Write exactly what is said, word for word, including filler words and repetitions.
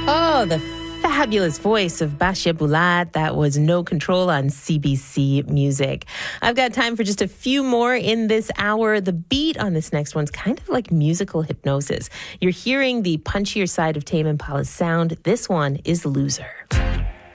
Oh, the fabulous voice of Basia Bulat. That was No Control on C B C Music. I've got time for just a few more in this hour. The beat on this next one's kind of like musical hypnosis. You're hearing the punchier side of Tame Impala's sound. This one is Loser.